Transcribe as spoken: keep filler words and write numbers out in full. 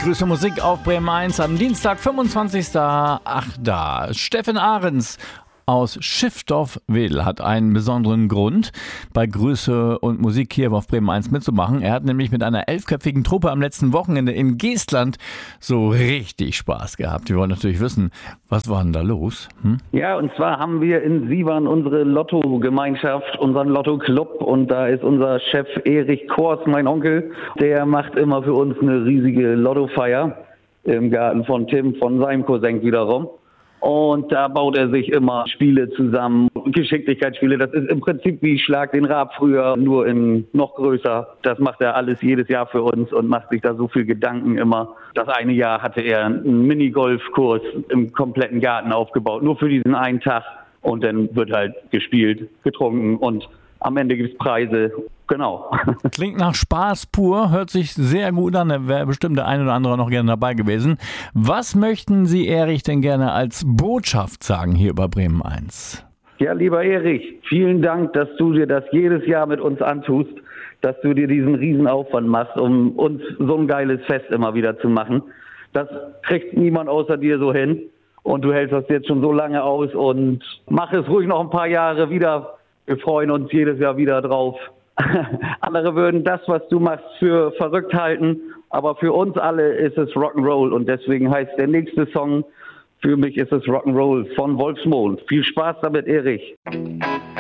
Grüße Musik auf Bremen eins am Dienstag, fünfundzwanzigsten achten Steffen Ahrens aus Schiffdorf-Wedel hat einen besonderen Grund, bei Grüße und Musik hier auf Bremen eins mitzumachen. Er hat nämlich mit einer elfköpfigen Truppe am letzten Wochenende in Geestland so richtig Spaß gehabt. Wir wollen natürlich wissen, was war denn da los? Hm? Ja, und zwar haben wir in Sievern unsere Lotto-Gemeinschaft, unseren Lotto-Club, und da ist unser Chef Erich Kors, mein Onkel, der macht immer für uns eine riesige Lottofeier im Garten von Tim, von seinem Cousin wiederum. Und da baut er sich immer Spiele zusammen, Geschicklichkeitsspiele. Das ist im Prinzip wie Schlag den Raab früher, nur in noch größer. Das macht er alles jedes Jahr für uns und macht sich da so viel Gedanken immer. Das eine Jahr hatte er einen Minigolfkurs im kompletten Garten aufgebaut, nur für diesen einen Tag. Und dann wird halt gespielt, getrunken und am Ende gibt es Preise. Genau. Klingt nach Spaß pur, hört sich sehr gut an. Da wäre bestimmt der eine oder andere noch gerne dabei gewesen. Was möchten Sie, Erich, denn gerne als Botschaft sagen hier über Bremen eins? Ja, lieber Erich, vielen Dank, dass du dir das jedes Jahr mit uns antust, dass du dir diesen Riesenaufwand machst, um uns so ein geiles Fest immer wieder zu machen. Das kriegt niemand außer dir so hin. Und du hältst das jetzt schon so lange aus und mach es ruhig noch ein paar Jahre wieder. Wir freuen uns jedes Jahr wieder drauf. Andere würden das, was du machst, für verrückt halten, aber für uns alle ist es Rock'n'Roll und deswegen heißt der nächste Song, für mich ist es Rock'n'Roll von Wolfsmond. Viel Spaß damit, Erich.